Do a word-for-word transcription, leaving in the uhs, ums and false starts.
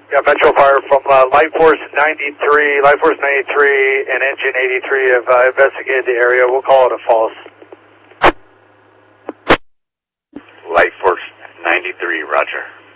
Yeah, Metro Fire from uh, Light Force ninety-three, Light Force ninety-three and Engine eighty-three have uh, investigated the area. We'll call it a false. Light Force ninety-three, roger.